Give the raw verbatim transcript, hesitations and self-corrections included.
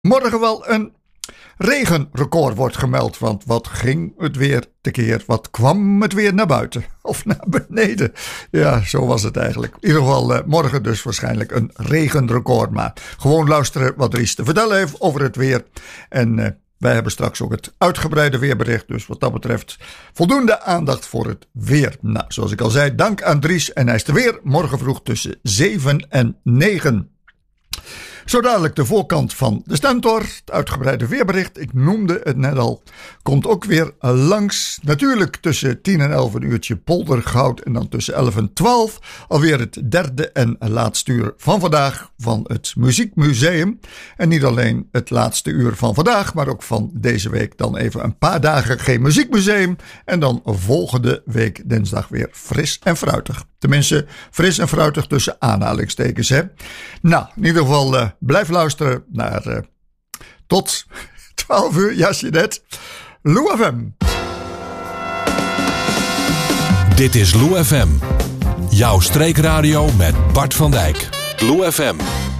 morgen wel een regenrecord wordt gemeld. Want wat ging het weer tekeer? Wat kwam het weer naar buiten? Of naar beneden? Ja, zo was het eigenlijk. In ieder geval uh, morgen dus waarschijnlijk een regenrecord. Maar gewoon luisteren wat Dries te vertellen heeft over het weer. En uh, wij hebben straks ook het uitgebreide weerbericht. Dus wat dat betreft voldoende aandacht voor het weer. Nou, zoals ik al zei, dank aan Dries. En hij is er weer morgen vroeg tussen zeven en negen. Zo dadelijk de voorkant van de Stentor. Het uitgebreide weerbericht, ik noemde het net al, komt ook weer langs. Natuurlijk tussen tien en elf een uurtje poldergoud. En dan tussen elf en twaalf alweer het derde en laatste uur van vandaag van het Muziekmuseum. En niet alleen het laatste uur van vandaag, maar ook van deze week dan even een paar dagen geen Muziekmuseum. En dan volgende week dinsdag weer fris en fruitig. Tenminste, fris en fruitig tussen aanhalingstekens, hè. Nou, in ieder geval uh, blijf luisteren naar uh, tot twaalf uur, jasje net. Lou F M. Dit is Lou F M. Jouw streekradio met Bart van Dijk. Lou F M.